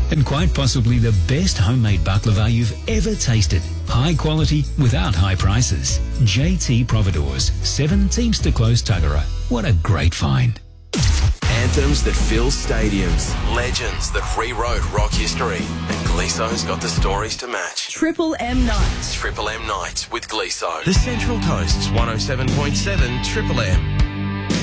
and quite possibly the best homemade baklava you've ever tasted. High quality without high prices. JT Providores, 7 Teamster Close, Tuggerah. What a great find. Anthems that fill stadiums, legends that rewrote rock history, and Gleeso's got the stories to match. Triple M Nights. Triple M Nights with Gleeso. The Central Coast's 107.7 Triple M.